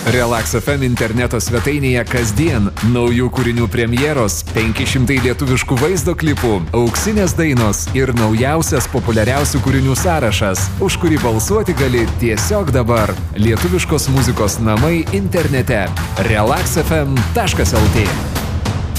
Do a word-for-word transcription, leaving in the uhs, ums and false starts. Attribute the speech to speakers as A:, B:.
A: Relax F M interneto svetainėje kasdien naujų kūrinių premjeros, penki šimtai lietuviškų vaizdo klipų, auksinės dainos ir naujausias populiariausių kūrinių sąrašas, už kurį balsuoti gali tiesiog dabar. Lietuviškos muzikos namai internete. relax f m taškas l t